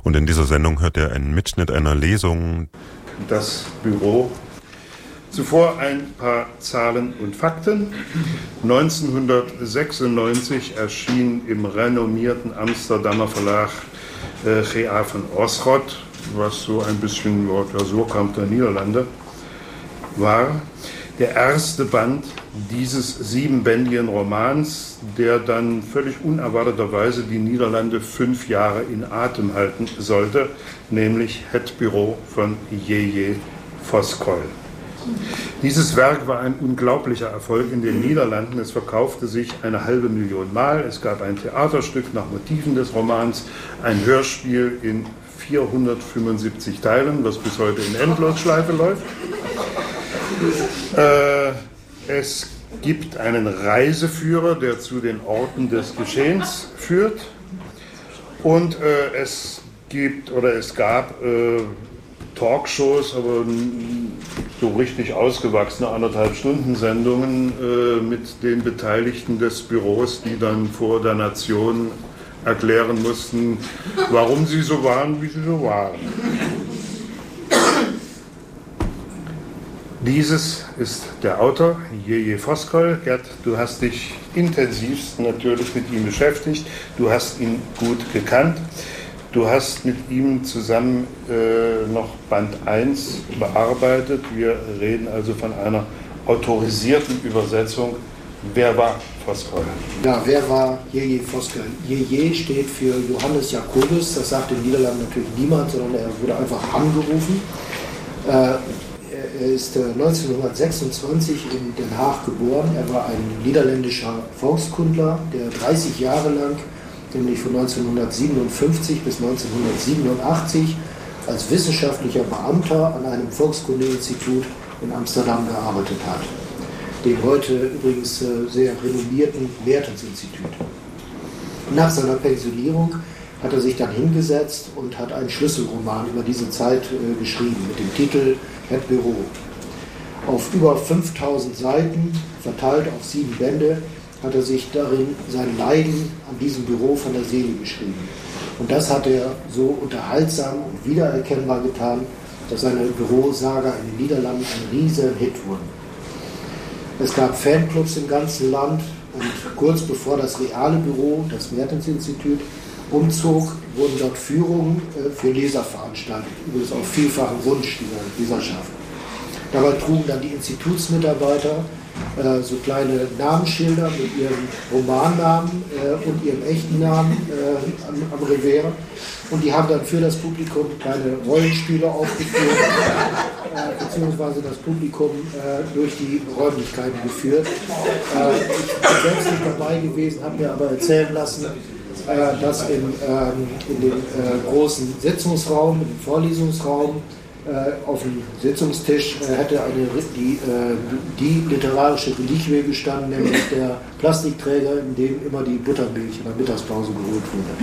Und in dieser Sendung hört ihr einen Mitschnitt einer Lesung. Das Büro. Zuvor ein paar Zahlen und Fakten. 1996 erschien im renommierten Amsterdamer Verlag G.A. van Oschot, was so ein bisschen Surkamp der Niederlande war, der erste Band dieses 7-bändigen Romans, der dann völlig unerwarteterweise die Niederlande 5 Jahre in Atem halten sollte, nämlich Het Bureau von J.J. Voskuil. Dieses Werk war ein unglaublicher Erfolg in den Niederlanden. Es verkaufte sich 500.000 Mal. Es gab ein Theaterstück nach Motiven des Romans, ein Hörspiel in 475 Teilen, was bis heute in Endlosschleife läuft. Es gibt einen Reiseführer, der zu den Orten des Geschehens führt. Und es gab Talkshows, aber so richtig ausgewachsene 1,5-Stunden-Sendungen mit den Beteiligten des Büros, die dann vor der Nation erklären mussten, warum sie so waren, wie sie so waren. Dieses ist der Autor, J.J. Voskuil. Gerd, du hast dich intensivst natürlich mit ihm beschäftigt. Du hast ihn gut gekannt. Du hast mit ihm zusammen noch Band 1 bearbeitet. Wir reden also von einer autorisierten Übersetzung. Wer war Voskuil? Ja, wer war J.J. Voskuil? J.J. steht für Johannes Jacobus. Das sagt in den Niederlanden natürlich niemand, sondern er wurde einfach angerufen. Er ist 1926 in Den Haag geboren. Er war ein niederländischer Volkskundler, der 30 Jahre lang, nämlich von 1957 bis 1987, als wissenschaftlicher Beamter an einem Volkskundeinstitut in Amsterdam gearbeitet hat. Dem heute übrigens sehr renommierten Mertensinstitut. Nach seiner Pensionierung hat er sich dann hingesetzt und hat einen Schlüsselroman über diese Zeit geschrieben mit dem Titel Het Bureau. Auf über 5000 Seiten, verteilt auf 7 Bände, hat er sich darin sein Leiden an diesem Büro von der Seele geschrieben. Und das hat er so unterhaltsam und wiedererkennbar getan, dass seine Bürosaga in den Niederlanden ein riesen Hit wurde. Es gab Fanclubs im ganzen Land und kurz bevor das reale Büro, das Mertensinstitut, umzog, wurden dort Führungen für Leser veranstaltet, übrigens auf vielfachen Wunsch dieser Leserschaft. Dabei trugen dann die Institutsmitarbeiter so kleine Namensschilder mit ihrem Romannamen und ihrem echten Namen am Revers. Und die haben dann für das Publikum kleine Rollenspiele aufgeführt, beziehungsweise das Publikum durch die Räumlichkeiten geführt. Ich bin selbst nicht dabei gewesen, habe mir aber erzählen lassen, dass in dem großen Sitzungsraum, im Vorlesungsraum, auf dem Sitzungstisch hätte die literarische Reliquie gestanden, nämlich der Plastikträger, in dem immer die Buttermilch in der Mittagspause geholt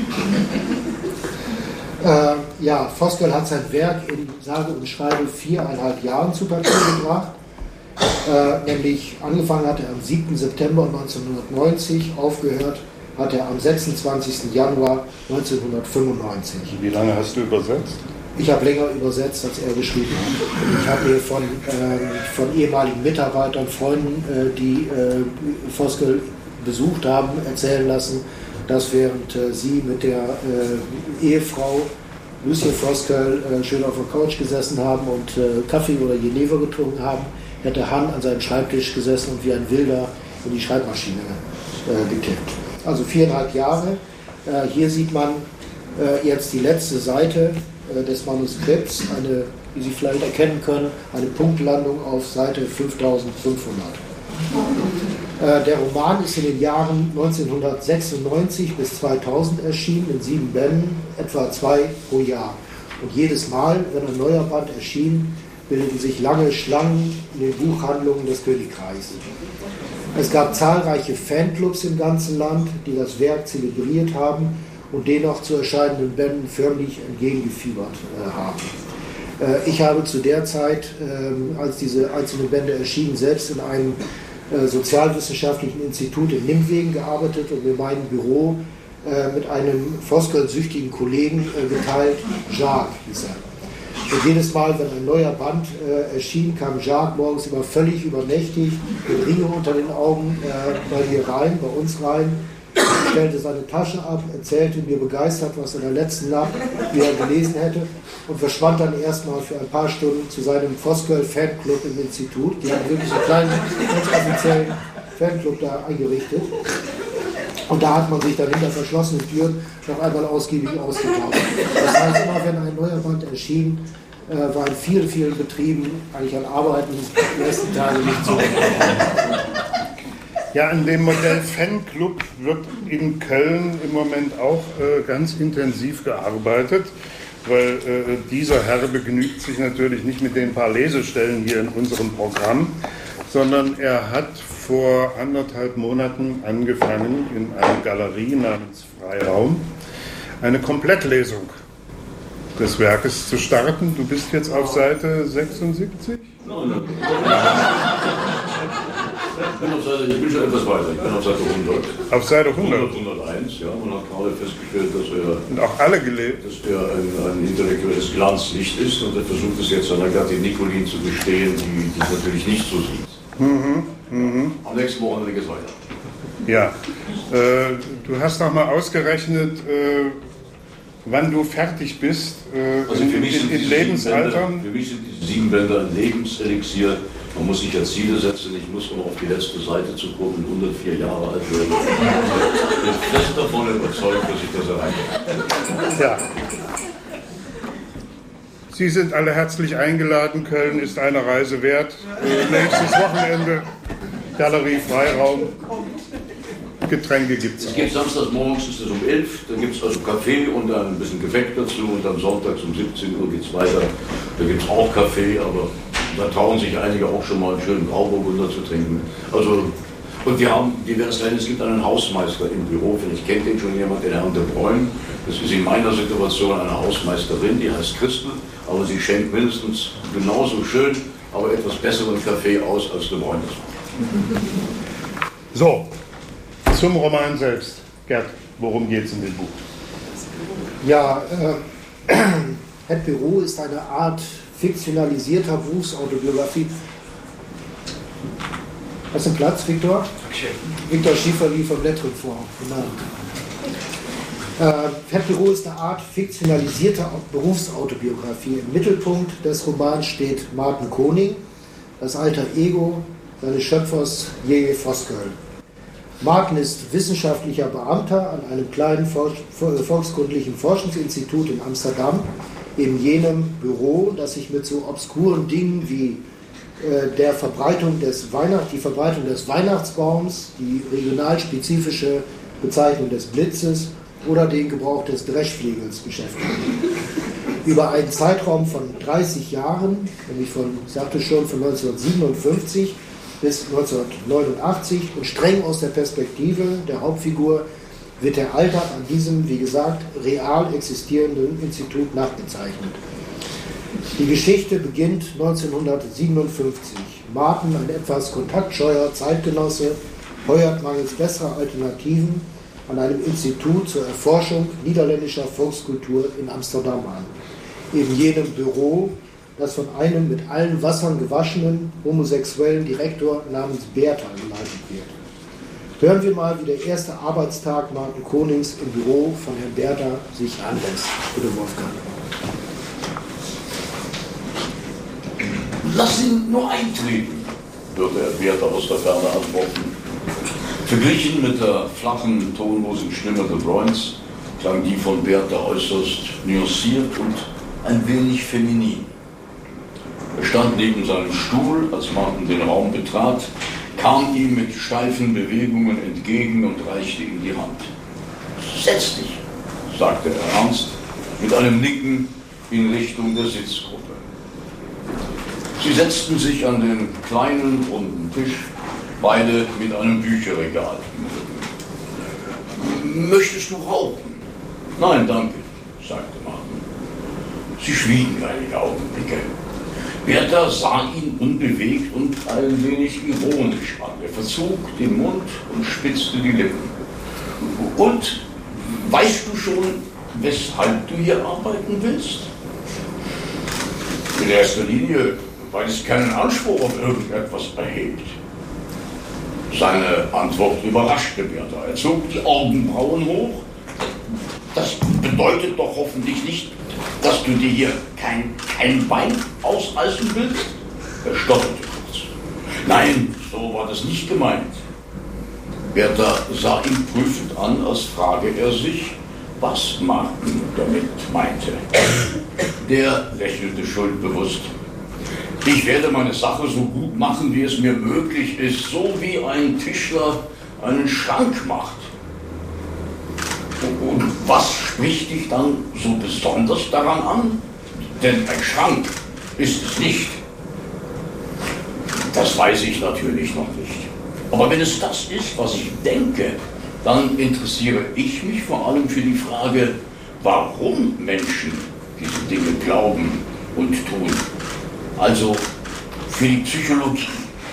wurde. Voskuil hat sein Werk in sage und schreibe 4,5 Jahren zu Papier gebracht. Nämlich angefangen hat er am 7. September 1990, aufgehört hat er am 26. Januar 1995. Wie lange hast du übersetzt? Ich habe länger übersetzt, als er geschrieben hat. Ich habe mir von ehemaligen Mitarbeitern, Freunden, die Voskuil besucht haben, erzählen lassen, dass während sie mit der Ehefrau Lucien Voskuil schön auf der Couch gesessen haben und Kaffee oder Jenever getrunken haben, hätte Han an seinem Schreibtisch gesessen und wie ein Wilder in die Schreibmaschine getippt. Also 4,5 Jahre. Hier sieht man jetzt die letzte Seite des Manuskripts, wie Sie vielleicht erkennen können, eine Punktlandung auf Seite 5500. Der Roman ist in den Jahren 1996 bis 2000 erschienen, in 7 Bänden, etwa 2 pro Jahr. Und jedes Mal, wenn ein neuer Band erschien, bildeten sich lange Schlangen in den Buchhandlungen des Königreichs. Es gab zahlreiche Fanclubs im ganzen Land, die das Werk zelebriert haben und den noch zu erscheinenden Bänden förmlich entgegengefiebert haben. Ich habe zu der Zeit, als diese einzelnen Bände erschienen, selbst in einem sozialwissenschaftlichen Institut in Nimwegen gearbeitet und in meinem Büro mit einem Voskuil-süchtigen Kollegen geteilt. Jacques hieß er. Und jedes Mal, wenn ein neuer Band erschien, kam Jacques morgens immer völlig übernächtig, mit Ringe unter den Augen, bei uns rein, stellte seine Tasche ab, erzählte mir begeistert, was in der letzten Nacht er gelesen hätte und verschwand dann erstmal für ein paar Stunden zu seinem Voskuil-Fanclub im Institut. Die haben wirklich einen kleinen, ganz offiziellen Fanclub da eingerichtet. Und da hat man sich dann hinter verschlossenen Türen noch einmal ausgiebig ausgetauscht. Das heißt, immer wenn ein neuer Band erschien, war in vielen, vielen Betrieben eigentlich an Arbeiten die ersten Tage nicht so. Ja, an dem Modell Fanclub wird in Köln im Moment auch ganz intensiv gearbeitet, weil dieser Herr begnügt sich natürlich nicht mit den paar Lesestellen hier in unserem Programm, sondern er hat vor 1,5 Monaten angefangen, in einer Galerie namens Freiraum eine Komplettlesung des Werkes zu starten. Du bist jetzt auf Seite 76? Nein. Ich bin schon etwas weiter, ich bin auf Seite 100. Auf Seite 100? 101, ja. Man hat gerade festgestellt, dass und auch alle gelesen, dass er ein intellektuelles Glanzlicht ist und er versucht es jetzt seiner Gattin Nicolin zu gestehen, die das natürlich nicht so sieht. Am nächsten Wochenende geht es weiter. Ja, du hast noch mal ausgerechnet, wann du fertig bist also in Lebensaltern. Für mich sind diese 7 Bänder ein Lebenselixier. Man muss sich ja Ziele setzen. Ich muss, um auf die letzte Seite zu kommen, 104 Jahre alt werden. Ich bin fest davon überzeugt, dass ich das erreiche. Ja. Sie sind alle herzlich eingeladen. Köln ist eine Reise wert. Nächstes Wochenende, Galerie Freiraum. Getränke gibt es. Es gibt samstags morgens, ist es um 11, da gibt es also Kaffee und dann ein bisschen Gebäck dazu und dann sonntags um 17 Uhr geht es weiter. Da gibt es auch Kaffee, aber da trauen sich einige auch schon mal einen schönen Grauburgunder zu trinken. Also, und wir haben diverse Länder, es gibt einen Hausmeister im Büro, vielleicht kennt den schon jemand, den Herrn de Bruyne. Das ist in meiner Situation eine Hausmeisterin, die heißt Christel, aber sie schenkt mindestens genauso schön, aber etwas besseren Kaffee aus als de Bruyne. So. Zum Roman selbst. Gerd, worum geht es in dem Buch? Ja, Het Bureau ist eine Art fiktionalisierter Berufsautobiografie. Hast du einen Platz, Viktor? Okay. Viktor Schiefer lief vom Lettering vor. Het Bureau ist eine Art fiktionalisierter Berufsautobiografie. Im Mittelpunkt des Romans steht Martin Koning, das alter Ego seines Schöpfers J.J. Voskuil. Martin ist wissenschaftlicher Beamter an einem kleinen volkskundlichen Forschungsinstitut in Amsterdam, in jenem Büro, das sich mit so obskuren Dingen wie die Verbreitung des Weihnachtsbaums, die regionalspezifische Bezeichnung des Blitzes oder den Gebrauch des Dreschflegels beschäftigt. Über einen Zeitraum von 30 Jahren, nämlich von 1957 bis 1989 und streng aus der Perspektive der Hauptfigur wird der Alltag an diesem, wie gesagt, real existierenden Institut nachgezeichnet. Die Geschichte beginnt 1957. Martin, ein etwas kontaktscheuer Zeitgenosse, heuert mangels besserer Alternativen an einem Institut zur Erforschung niederländischer Volkskultur in Amsterdam an. In jenem Büro, das von einem mit allen Wassern gewaschenen homosexuellen Direktor namens Bertha geleitet wird. Hören wir mal, wie der erste Arbeitstag Martin Konings im Büro von Herrn Bertha sich anlässt. Bitte, Wolfgang. Lass ihn nur eintreten, würde Herr Bertha aus der Ferne antworten. Verglichen mit der flachen, tonlosen Stimme de Bruynes klang die von Bertha äußerst nuanciert und ein wenig feminin. Er stand neben seinem Stuhl, als Martin den Raum betrat, kam ihm mit steifen Bewegungen entgegen und reichte ihm die Hand. »Setz dich«, sagte er ernst, mit einem Nicken in Richtung der Sitzgruppe. Sie setzten sich an den kleinen, runden Tisch, beide mit einem Bücherregal im Rücken. »Möchtest du rauchen?« »Nein, danke«, sagte Martin. Sie schwiegen einige Augenblicke. Bertha sah ihn unbewegt und ein wenig ironisch an. Er verzog den Mund und spitzte die Lippen. »Und Weißt du schon, weshalb du hier arbeiten willst? In erster Linie, weil es keinen Anspruch auf irgendetwas erhebt. Seine Antwort überraschte Bertha. Er zog die Augenbrauen hoch. Das bedeutet doch hoffentlich nicht, dass du dir hier kein Bein ausreißen willst? Er stotterte kurz. Nein, so war das nicht gemeint. Bertha sah ihn prüfend an, als frage er sich, was Martin damit meinte. Der lächelte schuldbewusst. Ich werde meine Sache so gut machen, wie es mir möglich ist, so wie ein Tischler einen Schrank macht. Und was spricht dich dann so besonders daran an? Denn ein Schrank ist es nicht. Das weiß ich natürlich noch nicht. Aber wenn es das ist, was ich denke, dann interessiere ich mich vor allem für die Frage, warum Menschen diese Dinge glauben und tun. Also für die Psychologie.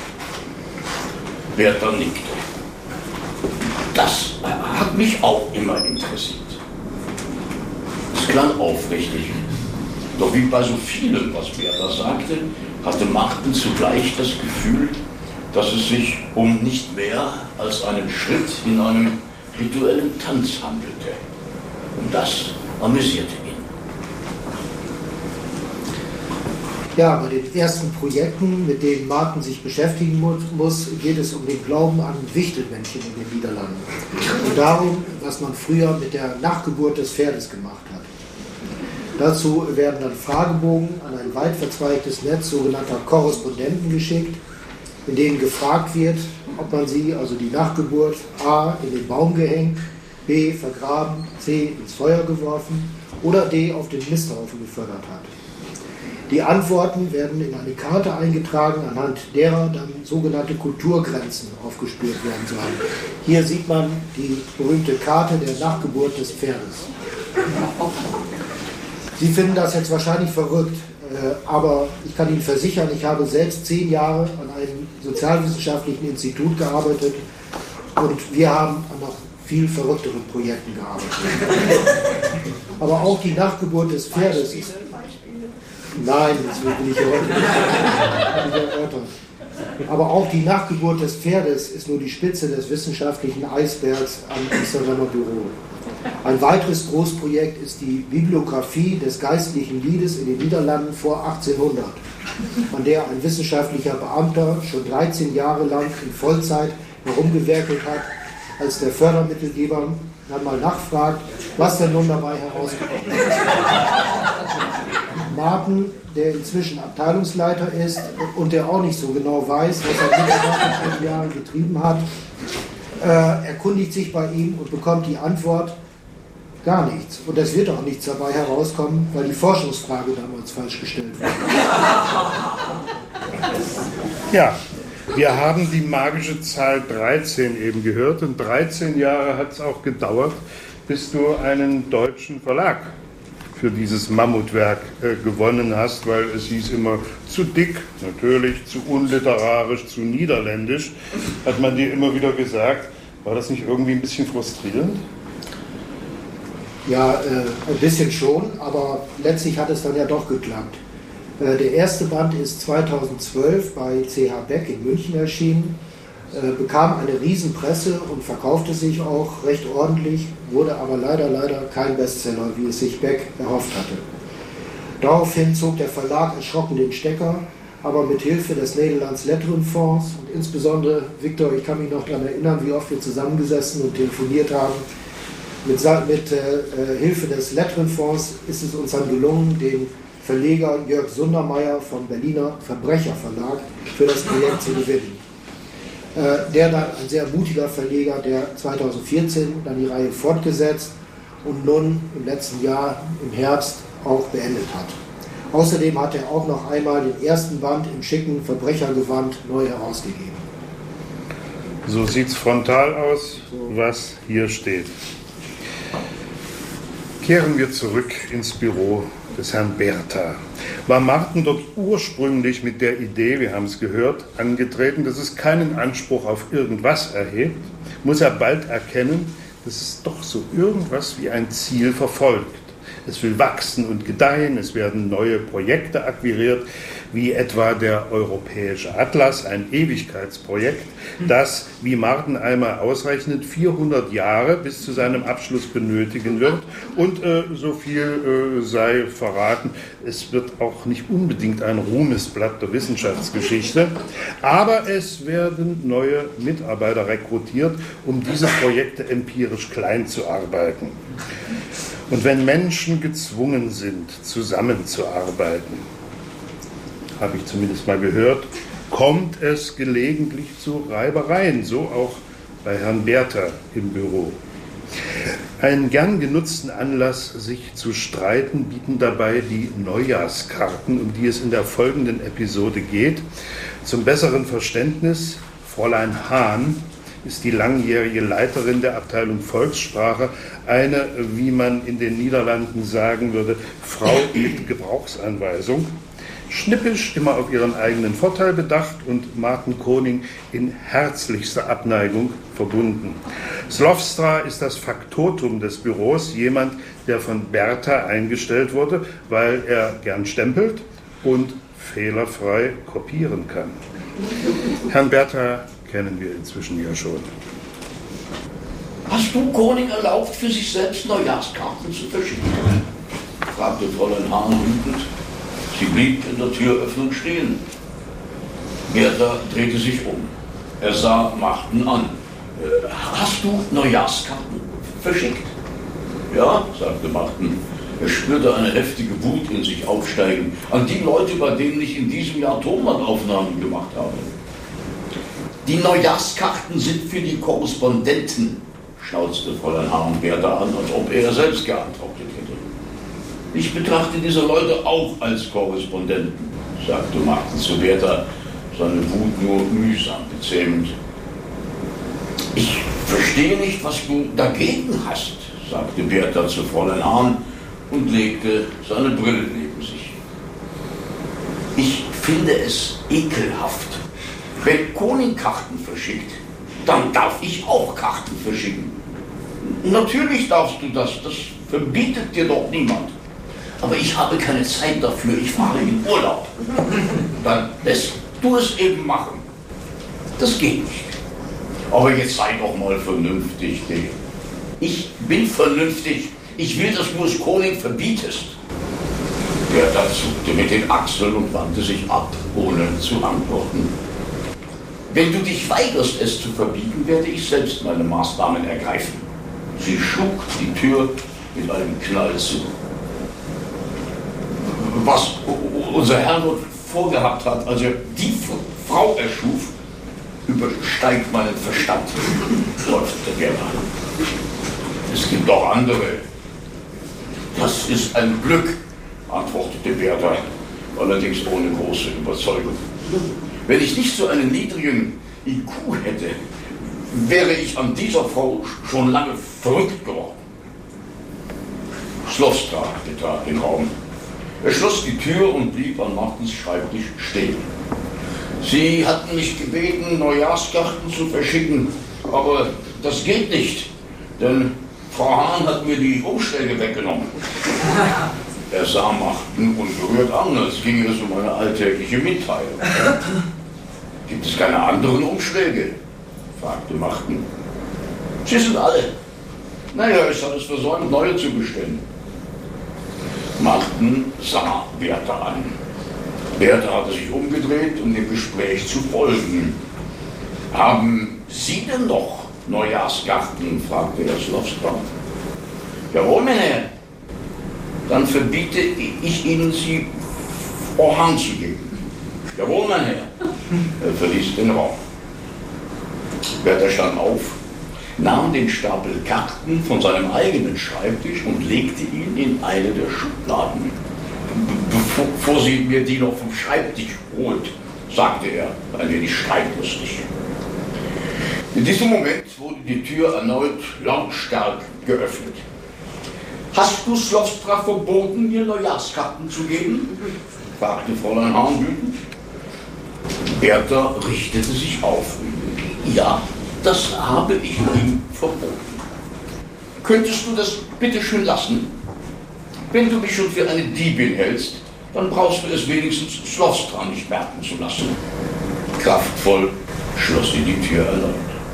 Bertha nickte. Das hat mich auch immer interessiert. Es klang aufrichtig. Doch wie bei so vielem, was Bertha sagte, hatte Martin zugleich das Gefühl, dass es sich um nicht mehr als einen Schritt in einem rituellen Tanz handelte. Und das amüsierte ihn. Ja, bei den ersten Projekten, mit denen Martin sich beschäftigen muss, geht es um den Glauben an Wichtelmännchen in den Niederlanden und darum, was man früher mit der Nachgeburt des Pferdes gemacht hat. Dazu werden dann Fragebogen an ein weit verzweigtes Netz sogenannter Korrespondenten geschickt, in denen gefragt wird, ob man sie, also die Nachgeburt, a. in den Baum gehängt, b. vergraben, c. ins Feuer geworfen oder d. auf den Misthaufen gefördert hat. Die Antworten werden in eine Karte eingetragen, anhand derer dann sogenannte Kulturgrenzen aufgespürt werden sollen. Hier sieht man die berühmte Karte der Nachgeburt des Pferdes. Sie finden das jetzt wahrscheinlich verrückt, aber ich kann Ihnen versichern, ich habe selbst 10 Jahre an einem sozialwissenschaftlichen Institut gearbeitet und wir haben an noch viel verrückteren Projekten gearbeitet. Aber auch die Nachgeburt des Pferdes ist... Nein, das will ich heute nicht erörtern. Aber auch die Nachgeburt des Pferdes ist nur die Spitze des wissenschaftlichen Eisbergs am Amsterdamer Büro. Ein weiteres Großprojekt ist die Bibliographie des geistlichen Liedes in den Niederlanden vor 1800, an der ein wissenschaftlicher Beamter schon 13 Jahre lang in Vollzeit herumgewerkelt hat, als der Fördermittelgeber dann mal nachfragt, was denn nun dabei herausgekommen ist. Martin, der inzwischen Abteilungsleiter ist und der auch nicht so genau weiß, was er in den Jahren getrieben hat, erkundigt sich bei ihm und bekommt die Antwort, gar nichts. Und es wird auch nichts dabei herauskommen, weil die Forschungsfrage damals falsch gestellt wurde. Ja, wir haben die magische Zahl 13 eben gehört und 13 Jahre hat es auch gedauert, bis du einen deutschen Verlag für dieses Mammutwerk gewonnen hast, weil es hieß immer zu dick, natürlich, zu unliterarisch, zu niederländisch, hat man dir immer wieder gesagt. War das nicht irgendwie ein bisschen frustrierend? Ja, ein bisschen schon, aber letztlich hat es dann ja doch geklappt. Der erste Band ist 2012 bei CH Beck in München erschienen, bekam eine Riesenpresse und verkaufte sich auch recht ordentlich, wurde aber leider kein Bestseller, wie es sich Beck erhofft hatte. Daraufhin zog der Verlag erschrocken den Stecker, aber mit Hilfe des Nederlands Letterenfonds und insbesondere, Victor, ich kann mich noch daran erinnern, wie oft wir zusammengesessen und telefoniert haben, mit Hilfe des Letterenfonds ist es uns dann gelungen, den Verleger Jörg Sundermeier vom Berliner Verbrecherverlag für das Projekt zu gewinnen. Der dann ein sehr mutiger Verleger, der 2014 dann die Reihe fortgesetzt und nun im letzten Jahr im Herbst auch beendet hat. Außerdem hat er auch noch einmal den ersten Band im schicken Verbrechergewand neu herausgegeben. So sieht es frontal aus, was hier steht. Kehren wir zurück ins Büro des Herrn Bertha. War Martin dort ursprünglich mit der Idee, wir haben es gehört, angetreten, dass es keinen Anspruch auf irgendwas erhebt, muss er bald erkennen, dass es doch so irgendwas wie ein Ziel verfolgt. Es will wachsen und gedeihen, es werden neue Projekte akquiriert, wie etwa der Europäische Atlas, ein Ewigkeitsprojekt, das, wie Marteneimer ausrechnet, 400 Jahre bis zu seinem Abschluss benötigen wird. Und so viel sei verraten, es wird auch nicht unbedingt ein Ruhmesblatt der Wissenschaftsgeschichte, aber es werden neue Mitarbeiter rekrutiert, um diese Projekte empirisch klein zu arbeiten. Und wenn Menschen gezwungen sind, zusammenzuarbeiten, habe ich zumindest mal gehört, kommt es gelegentlich zu Reibereien, so auch bei Herrn Bertha im Büro. Einen gern genutzten Anlass, sich zu streiten, bieten dabei die Neujahrskarten, um die es in der folgenden Episode geht. Zum besseren Verständnis, Fräulein Hahn ist die langjährige Leiterin der Abteilung Volkssprache, eine, wie man in den Niederlanden sagen würde, Frau mit Gebrauchsanweisung. Schnippisch, immer auf ihren eigenen Vorteil bedacht und Martin Koning in herzlichster Abneigung verbunden. Slofstra ist das Faktotum des Büros, jemand, der von Bertha eingestellt wurde, weil er gern stempelt und fehlerfrei kopieren kann. Herrn Bertha kennen wir inzwischen ja schon. Hast du Koning erlaubt, für sich selbst Neujahrskarten zu verschicken? Fragte Fräulein Hahn wütend. Sie blieb in der Türöffnung stehen. Bertha drehte sich um. Er sah Marten an. Hast du Neujahrskarten verschickt? Ja, sagte Marten. Er spürte eine heftige Wut in sich aufsteigen. An die Leute, bei denen ich in diesem Jahr Tonbandaufnahmen gemacht habe. Die Neujahrskarten sind für die Korrespondenten, schnauzte Fräulein Hahn Bertha an, als ob er selbst geantwortet hätte. Ich betrachte diese Leute auch als Korrespondenten, sagte Martin zu Bertha, seine Wut nur mühsam bezähmend. Ich verstehe nicht, was du dagegen hast, sagte Bertha zu Fräulein Hahn und legte seine Brille neben sich. Ich finde es ekelhaft. Wenn Koning Karten verschickt, dann darf ich auch Karten verschicken. Natürlich darfst du das verbietet dir doch niemand. Aber ich habe keine Zeit dafür, ich fahre in Urlaub. Dann lässt du es eben machen. Das geht nicht. Aber jetzt sei doch mal vernünftig, Digga. Ich bin vernünftig. Ich will, dass du es Koning verbietest. Bertha zuckte mit den Achseln und wandte sich ab, ohne zu antworten. Wenn du dich weigerst, es zu verbieten, werde ich selbst meine Maßnahmen ergreifen. Sie schlug die Tür mit einem Knall zu. Was unser Herrgott vorgehabt hat, als er die Frau erschuf, übersteigt meinen Verstand, seufzte Bertha. Es gibt auch andere. Das ist ein Glück, antwortete Bertha, allerdings ohne große Überzeugung. Wenn ich nicht so einen niedrigen IQ hätte, wäre ich an dieser Frau schon lange verrückt geworden. Slofstra betrat den Raum. Er schloss die Tür und blieb an Martens Schreibtisch stehen. Sie hatten mich gebeten, Neujahrskarten zu verschicken, aber das geht nicht, denn Frau Hahn hat mir die Umschläge weggenommen. Er sah Marten ungerührt an, als ginge es um eine alltägliche Mitteilung. Gibt es keine anderen Umschläge? Fragte Marten. Sie sind alle. Naja, ich habe es versäumt, neue zu bestellen. Marten sah Bertha an. Bertha hatte sich umgedreht, um dem Gespräch zu folgen. Haben Sie denn noch Neujahrskarten? Fragte er Slofstra. Jawohl, mein Herr. Dann verbiete ich Ihnen, sie Frau Hahn zu geben. Jawohl, mein Herr. Er verließ den Raum. Bertha stand auf, nahm den Stapel Karten von seinem eigenen Schreibtisch und legte ihn in eine der Schubladen. Bevor sie mir die noch vom Schreibtisch holt, sagte er, ein wenig streitlustig. In diesem Moment wurde die Tür erneut lautstark geöffnet. Hast du Slofstra verboten, mir Neujahrskarten zu geben? Fragte Fräulein Hahn wütend. Bertha richtete sich auf. Ja, das habe ich ihm verboten. könntest du das bitte schön lassen? Wenn du mich schon für eine Diebin hältst, dann brauchst du es wenigstens Schloss dran nicht merken zu lassen. Kraftvoll schloss sie die Tür erneut.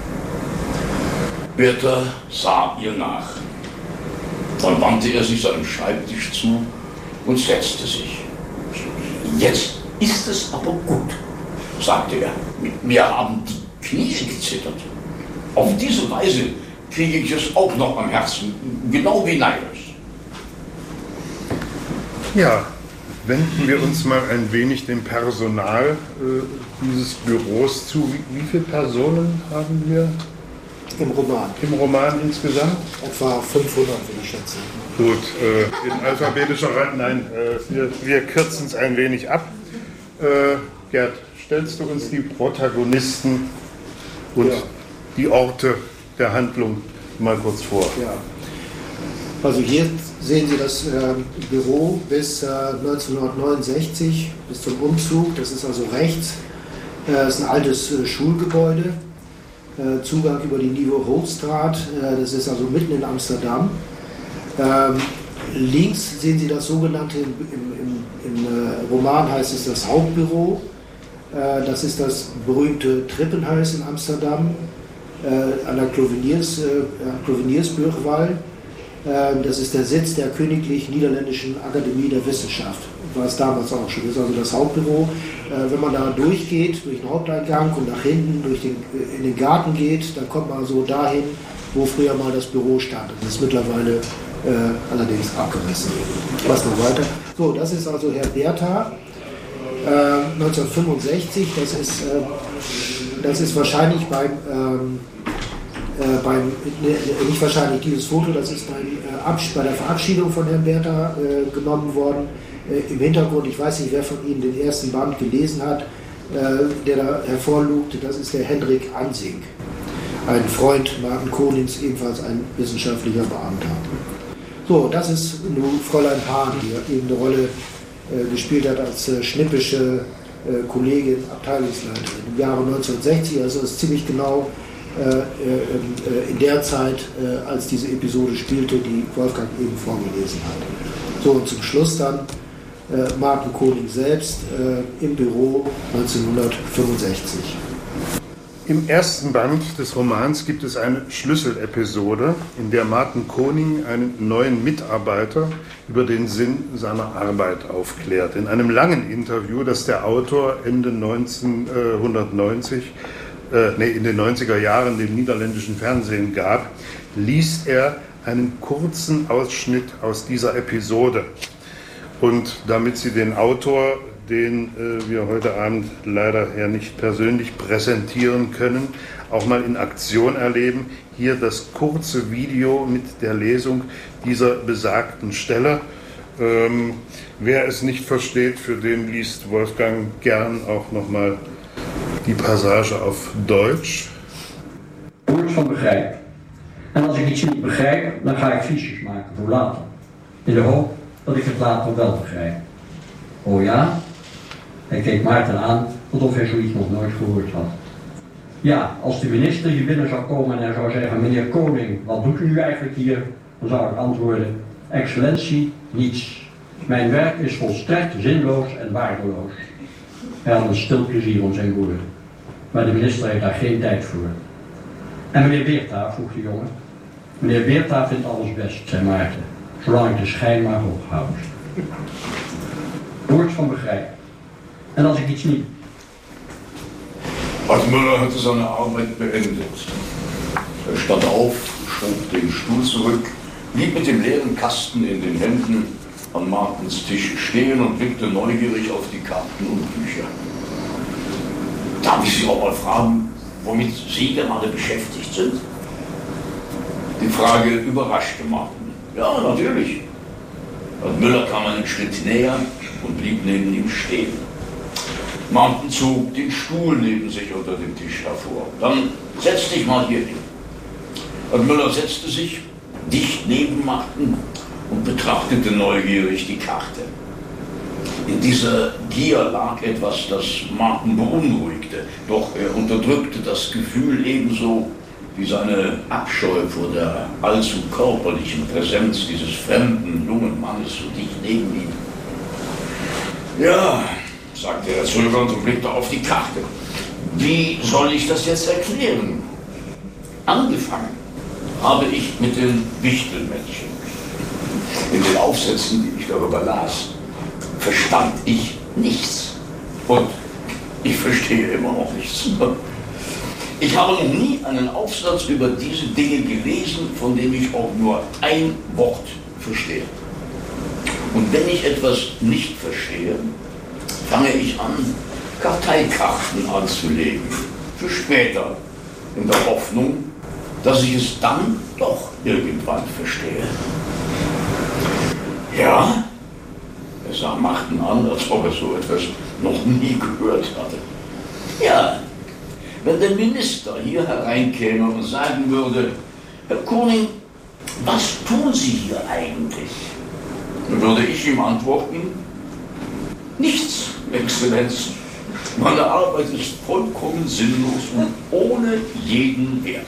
Bertha sah ihr nach. Dann wandte er sich seinem Schreibtisch zu und setzte sich. Jetzt ist es aber gut, sagte er. Mir haben die Knie gezittert. Auf diese Weise kriege ich es auch noch am Herzen, genau wie Neiros. Ja, wenden wir uns mal ein wenig dem Personal dieses Büros zu. Wie viele Personen haben wir? Im Roman. Im Roman insgesamt? Etwa 500, würde ich schätzen. Gut, in alphabetischer Reihe, nein, wir kürzen es ein wenig ab. Gerd, stellst du uns die Protagonisten und die Orte der Handlung mal kurz vor? Ja. Also hier sehen Sie das Büro bis 1969, bis zum Umzug. Das ist also rechts. Das ist ein altes Schulgebäude. Zugang über die Nieuwe Hoofdstraat. Das ist also mitten in Amsterdam. Links sehen Sie das sogenannte, im Roman heißt es das Hauptbüro. Das ist das berühmte Trippenhuis in Amsterdam, an der Cloveniersburgwal. Das ist der Sitz der Königlich Niederländischen Akademie der Wissenschaft. War es damals auch schon. Das ist also das Hauptbüro. Wenn man da durchgeht, durch den Haupteingang und nach hinten in den Garten geht, dann kommt man so dahin, wo früher mal das Büro stand. Das ist mittlerweile allerdings abgerissen. Was noch weiter? So, das ist also Herr Bertha, 1965. Das ist wahrscheinlich nicht wahrscheinlich dieses Foto, das ist bei der Verabschiedung von Herrn Bertha genommen worden. Im Hintergrund, ich weiß nicht, wer von Ihnen den ersten Band gelesen hat, der da hervorlugte, das ist der Hendrik Ansink, ein Freund Martin Konings, ebenfalls ein wissenschaftlicher Beamter. So, das ist nun Fräulein Hahn, die eben eine Rolle gespielt hat als schnippische Kollegin, Abteilungsleiterin im Jahre 1960, also ist ziemlich genau in der Zeit, als diese Episode spielte, die Wolfgang eben vorgelesen hat. So, und zum Schluss dann Martin Koning selbst im Büro 1965. Im ersten Band des Romans gibt es eine Schlüsselepisode, in der Martin Koning einen neuen Mitarbeiter über den Sinn seiner Arbeit aufklärt. In einem langen Interview, das der Autor Ende 1990 in den 90er Jahren dem niederländischen Fernsehen gab, liest er einen kurzen Ausschnitt aus dieser Episode. Und damit Sie den Autor, den wir heute Abend leider ja nicht persönlich präsentieren können, auch mal in Aktion erleben, hier das kurze Video mit der Lesung dieser besagten Stelle. Wer es nicht versteht, voor den liest Wolfgang gern auch nochmal die Passage auf Deutsch. Woord van begrijp. En als ik iets niet begrijp, dan ga ik fiches maken voor later. In de hoop dat ik het later wel begrijp. Oh ja? Hij keek Maarten aan, alsof hij zoiets nog nooit gehoord had. Ja, als de minister hier binnen zou komen en hij zou zeggen: meneer Koning, wat doet u nu eigenlijk hier? Dan zou ik antwoorden: excellentie, niets. Mijn werk is volstrekt zinloos en waardeloos. Hij had een stil plezier om zijn woorden. Maar de minister heeft daar geen tijd voor. En meneer Bertha, vroeg de jongen. Meneer Bertha vindt alles best, zei Maarten. Zolang ik de schijn maar hoog houd. Woord van begrijp. En als ik iets niet... Art Müller hatte seine Arbeit beendet. Er stand auf, schob den Stuhl zurück, blieb mit dem leeren Kasten in den Händen an Martens Tisch stehen und blickte neugierig auf die Karten und Bücher. Darf ich Sie auch mal fragen, womit Sie gerade beschäftigt sind? Die Frage überraschte Martin. Ja, natürlich. Art Müller kam einen Schritt näher und blieb neben ihm stehen. Martin zog den Stuhl neben sich unter dem Tisch hervor. Dann setz dich mal hier hin. Art Müller setzte sich dicht neben Martin und betrachtete neugierig die Karte. In dieser Gier lag etwas, das Martin beunruhigte, doch er unterdrückte das Gefühl ebenso wie seine Abscheu vor der allzu körperlichen Präsenz dieses fremden, jungen Mannes so dicht neben ihm. Ja, sagte er zögernd und blickte auf die Karte. Wie soll ich das jetzt erklären? Angefangen habe ich mit den Wichtelmännchen. In den Aufsätzen, die ich darüber las, verstand ich nichts. Und ich verstehe immer noch nichts. Ich habe noch nie einen Aufsatz über diese Dinge gelesen, von dem ich auch nur ein Wort verstehe. Und wenn ich etwas nicht verstehe, fange ich an, Karteikarten anzulegen. Für später, in der Hoffnung, dass ich es dann doch irgendwann verstehe. Ja? Er sah Martin an, als ob er so etwas noch nie gehört hatte. Ja, wenn der Minister hier hereinkäme und sagen würde, Herr Koning, was tun Sie hier eigentlich? Dann würde ich ihm antworten, nichts, Exzellenz. Meine Arbeit ist vollkommen sinnlos und ohne jeden Wert.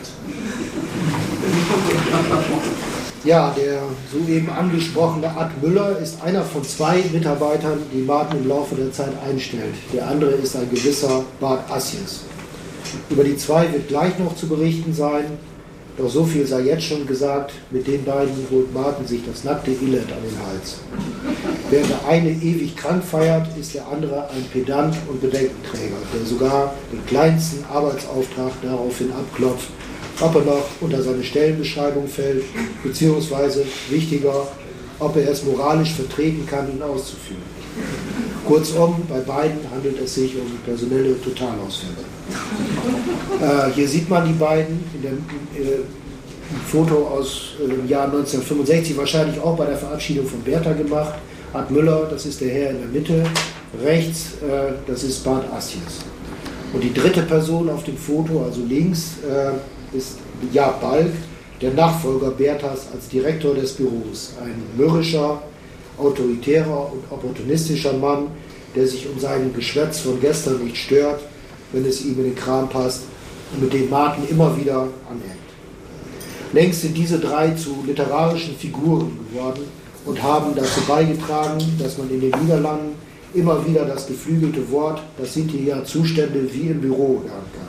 Ja, der soeben angesprochene Ad Müller ist einer von 2 Mitarbeitern, die Martin im Laufe der Zeit einstellt. Der andere ist ein gewisser Bart Assies. Über die 2 wird gleich noch zu berichten sein, doch so viel sei jetzt schon gesagt, mit den beiden holt Martin sich das nackte Elend an den Hals. Während der eine ewig krank feiert, ist der andere ein Pedant und Bedenkenträger, der sogar den kleinsten Arbeitsauftrag daraufhin abklopft, ob er noch unter seine Stellenbeschreibung fällt, beziehungsweise wichtiger, ob er es moralisch vertreten kann, ihn auszuführen. Kurzum, bei beiden handelt es sich um personelle Totalausfälle. Hier sieht man die beiden in dem Foto aus dem Jahr 1965, wahrscheinlich auch bei der Verabschiedung von Bertha gemacht. Ad Müller, das ist der Herr in der Mitte, rechts, das ist Bart Assies. Und die dritte Person auf dem Foto, also links, ist Jaap Balk, der Nachfolger Berthas als Direktor des Büros. Ein mürrischer, autoritärer und opportunistischer Mann, der sich um sein Geschwätz von gestern nicht stört, wenn es ihm in den Kram passt und mit dem Martin immer wieder anhängt. Längst sind diese 3 zu literarischen Figuren geworden und haben dazu beigetragen, dass man in den Niederlanden immer wieder das geflügelte Wort, das sind hier ja Zustände wie im Büro, hören kann.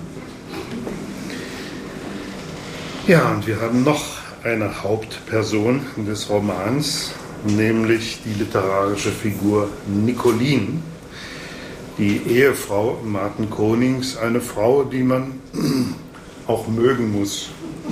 Ja, und wir haben noch eine Hauptperson des Romans, nämlich die literarische Figur Nicolien, die Ehefrau Martin Konings, eine Frau, die man auch mögen muss,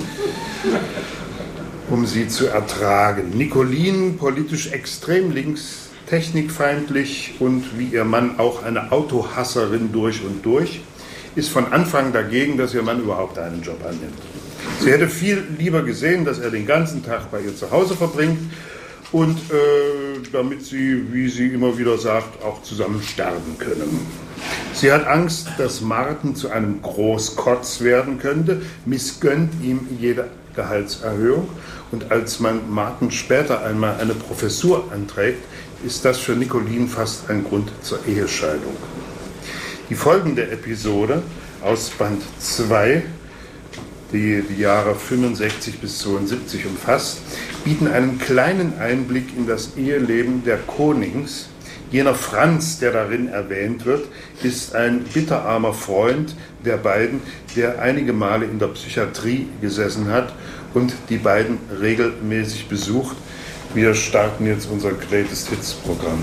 um sie zu ertragen. Nicolien, politisch extrem links, technikfeindlich und wie ihr Mann auch eine Autohasserin durch und durch, ist von Anfang dagegen, dass ihr Mann überhaupt einen Job annimmt. Sie hätte viel lieber gesehen, dass er den ganzen Tag bei ihr zu Hause verbringt und damit sie, wie sie immer wieder sagt, auch zusammen sterben können. Sie hat Angst, dass Martin zu einem Großkotz werden könnte, missgönnt ihm jede Gehaltserhöhung und als man Martin später einmal eine Professur anträgt, ist das für Nicolien fast ein Grund zur Ehescheidung. Die folgende Episode aus Band 2, die Jahre 65 bis 72 umfasst, bieten einen kleinen Einblick in das Eheleben der Konings. Jener Franz, der darin erwähnt wird, ist ein bitterarmer Freund der beiden, der einige Male in der Psychiatrie gesessen hat und die beiden regelmäßig besucht. Wir starten jetzt unser Greatest Hits Programm.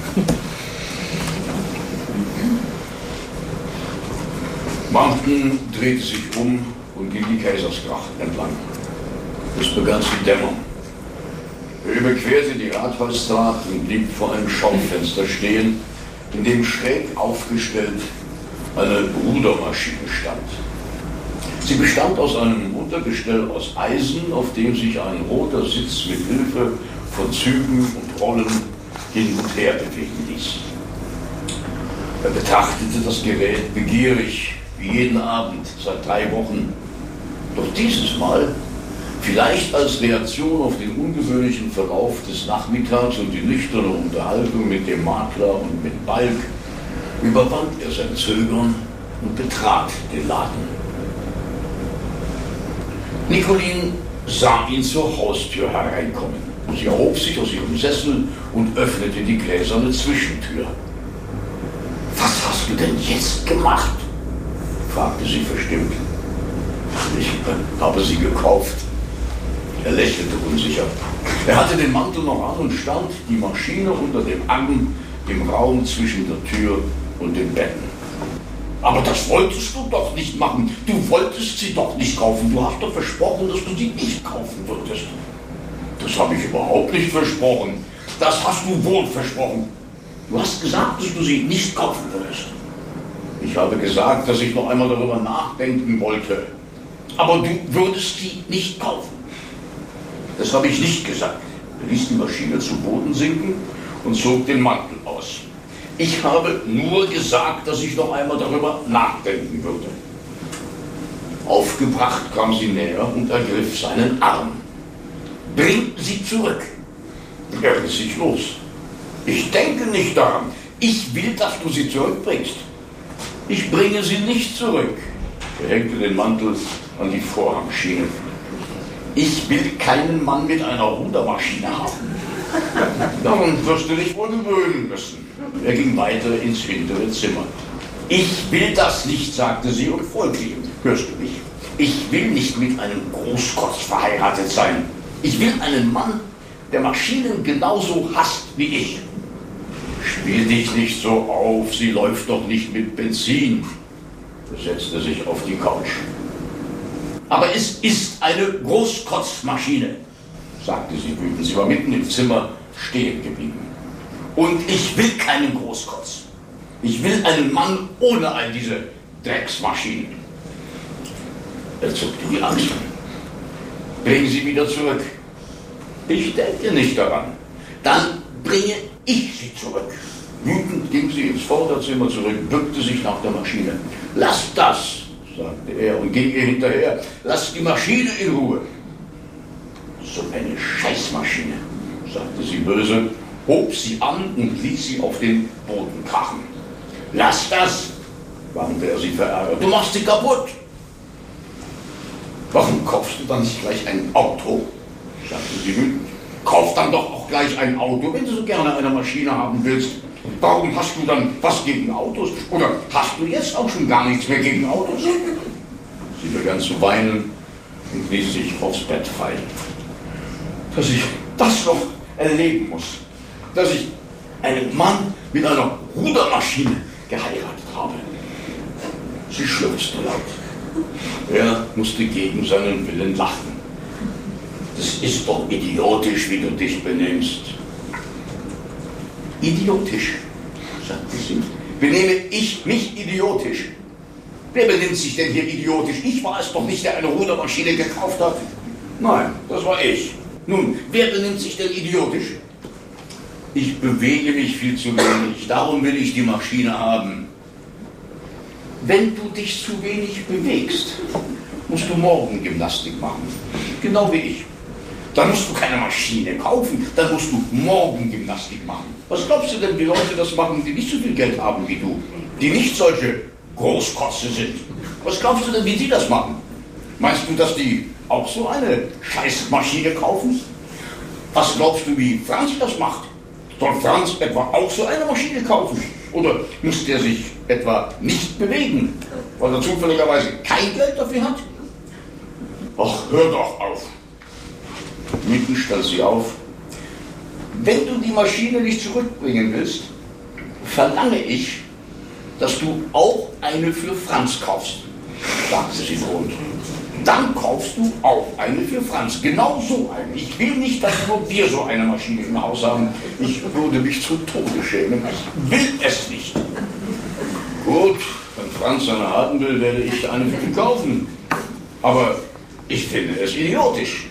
Martin drehte sich um und ging die Kaisersgracht entlang. Es begann zu dämmern. Er überquerte die Rathausstraße und blieb vor einem Schaufenster stehen, in dem schräg aufgestellt eine Rudermaschine stand. Sie bestand aus einem Untergestell aus Eisen, auf dem sich ein roter Sitz mit Hilfe von Zügen und Rollen hin und her bewegen ließ. Er betrachtete das Gerät begierig, wie jeden Abend seit 3 Wochen. Doch dieses Mal, vielleicht als Reaktion auf den ungewöhnlichen Verlauf des Nachmittags und die nüchterne Unterhaltung mit dem Makler und mit Balk, überwand er sein Zögern und betrat den Laden. Nicolin sah ihn zur Haustür hereinkommen. Sie erhob sich aus ihrem Sessel und öffnete die gläserne Zwischentür. »Was hast du denn jetzt gemacht?« fragte sie verstimmt. »Ich habe sie gekauft.« Er lächelte unsicher. Er hatte den Mantel noch an und stand, die Maschine unter dem Arm, im Raum zwischen der Tür und den Betten. »Aber das wolltest du doch nicht machen. Du wolltest sie doch nicht kaufen. Du hast doch versprochen, dass du sie nicht kaufen würdest.« »Das habe ich überhaupt nicht versprochen. Das hast du wohl versprochen. Du hast gesagt, dass du sie nicht kaufen würdest.« »Ich habe gesagt, dass ich noch einmal darüber nachdenken wollte. Aber du würdest sie nicht kaufen.« »Das habe ich nicht gesagt.« Er ließ die Maschine zu Boden sinken und zog den Mantel aus. »Ich habe nur gesagt, dass ich noch einmal darüber nachdenken würde.« Aufgebracht kam sie näher und ergriff seinen Arm. »Bring sie zurück!« Er riss sich los. »Ich denke nicht daran. Ich will, dass du sie zurückbringst.« »Ich bringe sie nicht zurück.« Er hängte den Mantel an die Vorhangschiene. »Ich will keinen Mann mit einer Rudermaschine haben.« »Daran wirst du dich wohl gewöhnen müssen.« Er ging weiter ins hintere Zimmer. »Ich will das nicht«, sagte sie und folgte ihm. »Hörst du mich? Ich will nicht mit einem Großkotz verheiratet sein. Ich will einen Mann, der Maschinen genauso hasst wie ich.« »Spiel dich nicht so auf, sie läuft doch nicht mit Benzin.« Er setzte sich auf die Couch. »Aber es ist eine Großkotzmaschine«, sagte sie wütend. Sie war mitten im Zimmer stehen geblieben. »Und ich will keinen Großkotz. Ich will einen Mann ohne all diese Drecksmaschinen.« Er zuckte die Achseln. »Bring sie wieder zurück.« »Ich denke nicht daran.« »Dann bringe ich sie zurück.« Wütend ging sie ins Vorderzimmer zurück, bückte sich nach der Maschine. »Lass das«, sagte er und ging ihr hinterher. »Lass die Maschine in Ruhe.« »So eine Scheißmaschine«, sagte sie böse, hob sie an und ließ sie auf den Boden krachen. »Lass das«, warnte er sie verärgert. »Du machst sie kaputt.« »Warum kaufst du dann nicht gleich ein Auto?«, sagte sie wütend. »Kauf dann doch auch gleich ein Auto, wenn du so gerne eine Maschine haben willst. Warum hast du dann was gegen Autos? Oder hast du jetzt auch schon gar nichts mehr gegen Autos?« Sie begann zu weinen und ließ sich aufs Bett fallen. »Dass ich das noch erleben muss, dass ich einen Mann mit einer Rudermaschine geheiratet habe.« Sie schluchzte laut. Er musste gegen seinen Willen lachen. »Das ist doch idiotisch, wie du dich benimmst.« »Idiotisch«, sagte sie. »Benehme ich mich idiotisch? Wer benimmt sich denn hier idiotisch? Ich war es doch nicht, der eine Rudermaschine gekauft hat.« »Nein, das war ich. Nun, wer benimmt sich denn idiotisch?« »Ich bewege mich viel zu wenig, darum will ich die Maschine haben.« »Wenn du dich zu wenig bewegst, musst du morgen Gymnastik machen, genau wie ich. Dann musst du keine Maschine kaufen, dann musst du morgen Gymnastik machen. Was glaubst du denn, wie Leute das machen, die nicht so viel Geld haben wie du, die nicht solche Großkotze sind? Was glaubst du denn, wie die das machen? Meinst du, dass die auch so eine Scheißmaschine kaufen? Was glaubst du, wie Franz das macht? Soll Franz etwa auch so eine Maschine kaufen? Oder muss der sich etwa nicht bewegen, weil er zufälligerweise kein Geld dafür hat? Ach, hör doch auf. Wütend stand sie auf. »Wenn du die Maschine nicht zurückbringen willst, verlange ich, dass du auch eine für Franz kaufst«, sagte sie drohend. »Dann kaufst du auch eine für Franz, genau so eine. Ich will nicht, dass nur wir so eine Maschine im Haus haben. Ich würde mich zu Tode schämen. Ich will es nicht.« »Gut, wenn Franz eine haben will, werde ich eine für ihn kaufen. Aber ich finde es idiotisch.«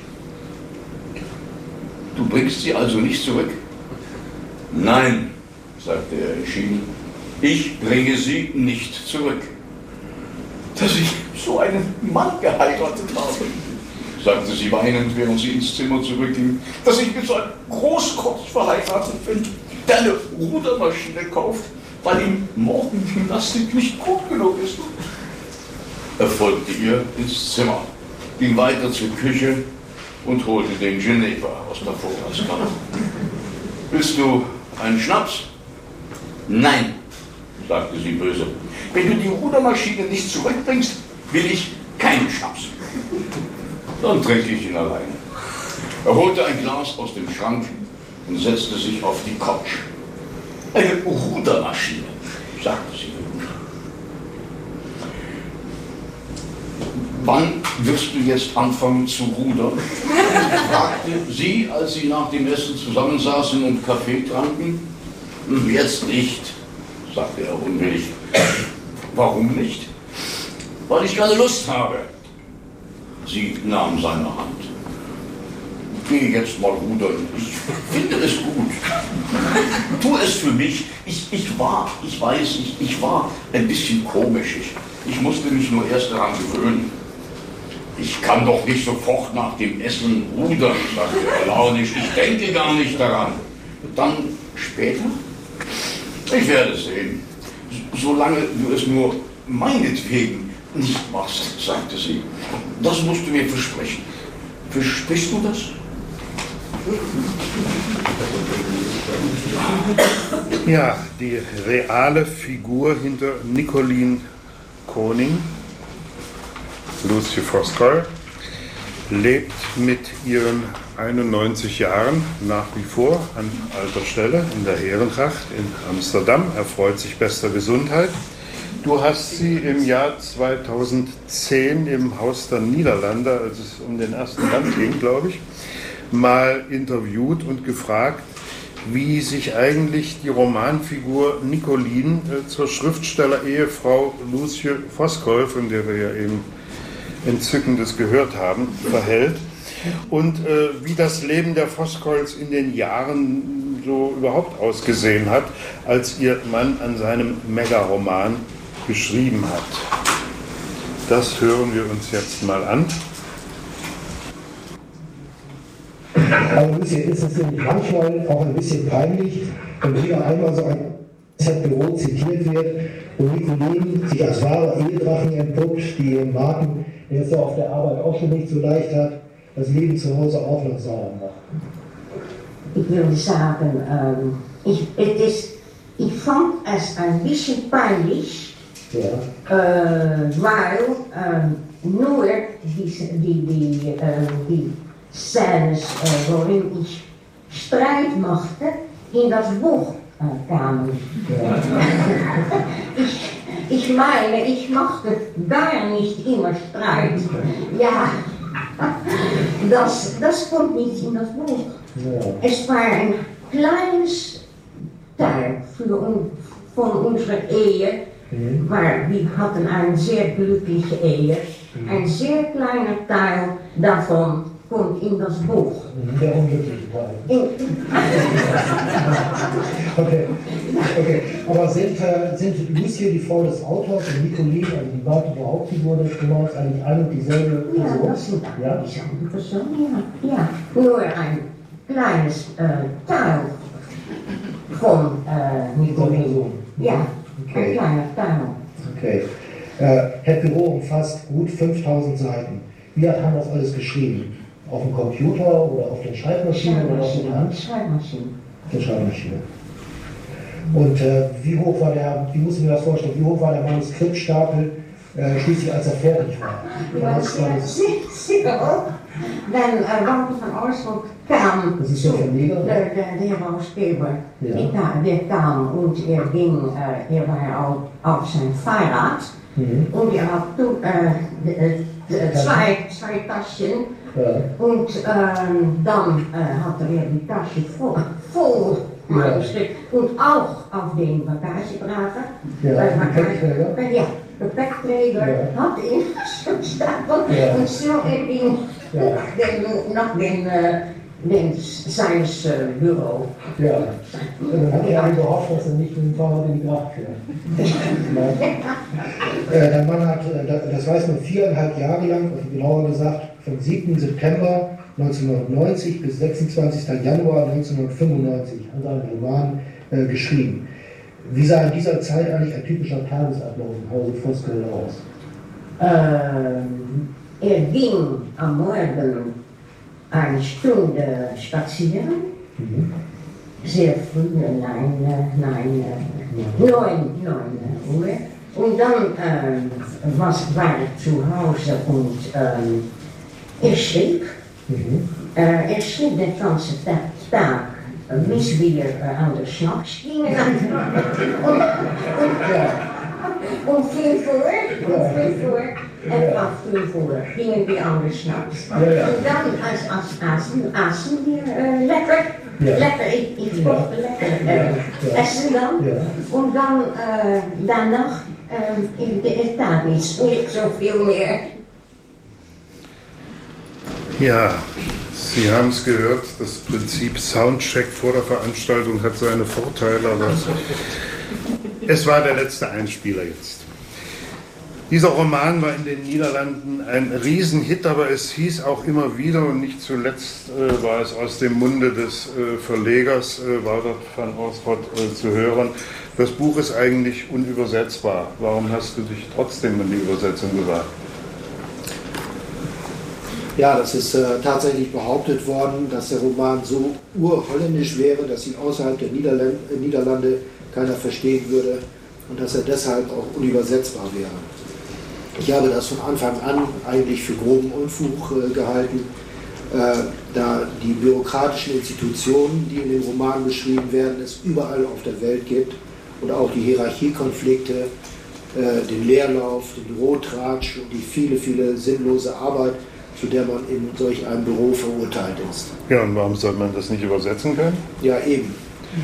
»Du bringst sie also nicht zurück?« »Nein«, sagte er entschieden, »ich bringe sie nicht zurück.« »Dass ich so einen Mann geheiratet habe«, sagte sie weinend, während sie ins Zimmer zurückging, »dass ich mit so einem Großkotz verheiratet bin, der eine Rudermaschine kauft, weil ihm Morgengymnastik nicht gut genug ist.« Er folgte ihr ins Zimmer. ging weiter zur Küche und holte den Geneva aus der Vorratskammer. Willst du einen Schnaps? Nein, sagte sie böse. Wenn du die Rudermaschine nicht zurückbringst, will ich keinen Schnaps. Dann trinke ich ihn alleine. Er holte ein Glas aus dem Schrank und setzte sich auf die Couch. Eine Rudermaschine, sagte sie. Wann wirst du jetzt anfangen zu rudern? Fragte sie, als sie nach dem Essen zusammensaßen und Kaffee tranken. Jetzt nicht, sagte er unwillig. Warum nicht? Weil ich keine Lust habe. Sie nahm seine Hand. Geh jetzt mal rudern. Ich finde es gut. Tu es für mich. Ich war ein bisschen komisch. Ich musste mich nur erst daran gewöhnen. Ich kann doch nicht sofort nach dem Essen rudern, sagte er launisch. Ich denke gar nicht daran. Dann später? Ich werde sehen. Solange du es nur meinetwegen nicht machst, sagte sie. Das musst du mir versprechen. Versprichst du das? Ja, die reale Figur hinter Nicolene Koning, Lucie Voskuil, lebt mit ihren 91 Jahren nach wie vor an alter Stelle in der Herrengracht in Amsterdam, erfreut sich bester Gesundheit. Du hast sie im Jahr 2010 im Haus der Niederlande, als es um den ersten Band ging, glaube ich, mal interviewt und gefragt, wie sich eigentlich die Romanfigur Nicolene zur Schriftsteller-Ehefrau Lucie Voskuil, von der wir ja eben Entzückendes gehört haben, verhält und wie das Leben der Voskuils in den Jahren so überhaupt ausgesehen hat, als ihr Mann an seinem Megaroman geschrieben hat. Das hören wir uns jetzt mal an. Aber Lucie, ist es nämlich manchmal auch ein bisschen peinlich, wenn wieder einmal so ein Büro zitiert wird und Nicolene sich als wahre Ehedrachen entpuppt, die den Marken, der es ja auf der Arbeit auch schon nicht so leicht hat, das Leben zu Hause auch noch sauer macht. Ich würde sagen, ich fand es ein bisschen peinlich, ja. Weil nur die Szenen, worin ich Streit machte, in das Buch kamen. Ja. Ich meine, ich machte gar nicht immer Streit. Ja, das kommt nicht in das Buch. Ja. Es war ein kleines Teil von unserer Ehe, weil wir hatten eine sehr glückliche Ehe. Ein sehr kleiner Teil davon kommt in das Buch. Der unglückliche Teil. Okay. Aber sind Lucie die Frau des Autors und Nicolene, also die weibliche Hauptfigur des Romans, eigentlich eine und dieselbe Person? Ja, das sind dieselbe Person, ja. Nur ein kleines Teil von Nicolene. Ja, okay. Ein kleiner Teil. Okay. Herr Pirot umfasst gut 5000 Seiten. Wie hat Han das alles geschrieben? Auf dem Computer oder auf der Schreibmaschine oder auf der Hand? Schreibmaschine. Auf der Schreibmaschine. Und wie muss ich mir das vorstellen, wie hoch war der Manuskriptstapel schließlich, als er fertig war? Ja, sehr hoch. Wenn Wouter van Oorschot kam, das ist der Verleger, der Herausgeber, der kam und er war auf sein Fahrrad und er hat toen zwei Taschen. Ja. Und dann hat er die Tasche voll Manuskript und auch auf den Bagagedrager. Ja, de Gepäckträger hat ihn gestapelt und so nach seines Büro. Ja, und dann hat er gehofft, dass er nicht mit dem Fahrrad in die Gracht fährt. Der Mann hat, das weiß man, 4,5 Jahre lang, also genauer gesagt, vom 7. September 1990 bis 26. Januar 1995 an seinem Roman geschrieben. Wie sah in dieser Zeit eigentlich ein typischer Tagesablauf im Hause Voskuil aus? ging am Morgen eine Stunde spazieren, sehr früh, 9 Uhr. Und dann war er zu Hause und er schrieb. Er schrieb den ganzen Tag, bis wir an den Schnaps gingen. Um 5 Uhr, etwa 5 Uhr, gingen wir an den Schnaps. Und dann aßen wir lekker, ich kochte lekker essen dann. Und dann danach in Tag nicht so viel mehr. Ja, Sie haben es gehört, das Prinzip Soundcheck vor der Veranstaltung hat seine Vorteile, aber es war der letzte Einspieler jetzt. Dieser Roman war in den Niederlanden ein Riesenhit, aber es hieß auch immer wieder, und nicht zuletzt war es aus dem Munde des Verlegers Woutert van Oorschot zu hören, das Buch ist eigentlich unübersetzbar. Warum hast du dich trotzdem in die Übersetzung gewagt? Ja, das ist tatsächlich behauptet worden, dass der Roman so urholländisch wäre, dass ihn außerhalb der Niederlande keiner verstehen würde und dass er deshalb auch unübersetzbar wäre. Ich habe das von Anfang an eigentlich für groben Unfug gehalten, da die bürokratischen Institutionen, die in dem Roman beschrieben werden, es überall auf der Welt gibt und auch die Hierarchiekonflikte, den Leerlauf, den Bürotratsch und die viele sinnlose Arbeit, zu der man in solch einem Büro verurteilt ist. Ja, und warum soll man das nicht übersetzen können? Ja, eben.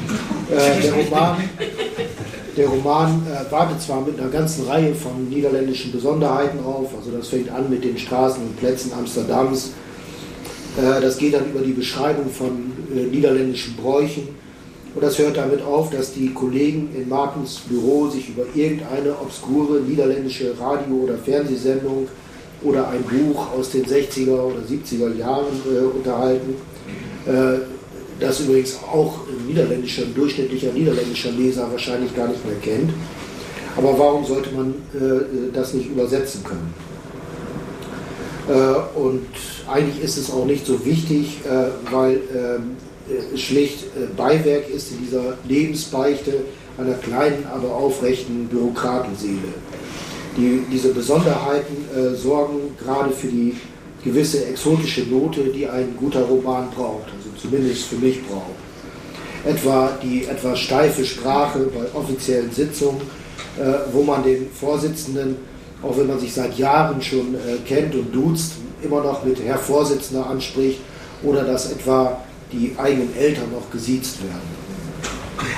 Der Roman wartet zwar mit einer ganzen Reihe von niederländischen Besonderheiten auf, also das fängt an mit den Straßen und Plätzen Amsterdams, das geht dann über die Beschreibung von niederländischen Bräuchen und das hört damit auf, dass die Kollegen in Martens Büro sich über irgendeine obskure niederländische Radio- oder Fernsehsendung oder ein Buch aus den 60er oder 70er Jahren unterhalten, das übrigens auch ein durchschnittlicher niederländischer Leser wahrscheinlich gar nicht mehr kennt. Aber warum sollte man das nicht übersetzen können? Und eigentlich ist es auch nicht so wichtig, weil es schlicht Beiwerk ist in dieser Lebensbeichte einer kleinen, aber aufrechten Bürokratenseele. Diese Besonderheiten sorgen gerade für die gewisse exotische Note, die ein guter Roman braucht, also zumindest für mich braucht. Etwa die etwas steife Sprache bei offiziellen Sitzungen, wo man den Vorsitzenden, auch wenn man sich seit Jahren schon kennt und duzt, immer noch mit Herr Vorsitzender anspricht oder dass etwa die eigenen Eltern noch gesiezt werden.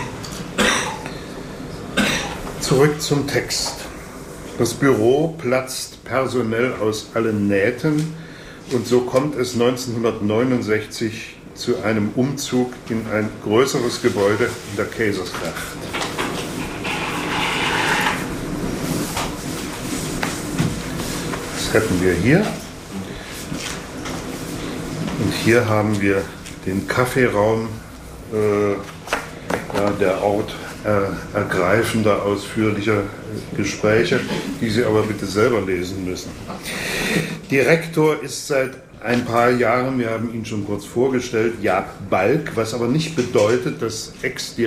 Zurück zum Text. Das Büro platzt personell aus allen Nähten und so kommt es 1969 zu einem Umzug in ein größeres Gebäude in der Keizersgracht. Das hätten wir hier. Und hier haben wir den Kaffeeraum, der Ort ergreifender, ausführlicher Gespräche, die Sie aber bitte selber lesen müssen. Direktor ist seit ein paar Jahren, wir haben ihn schon kurz vorgestellt, Jaap Balk, was aber nicht bedeutet, dass Ex-Direktor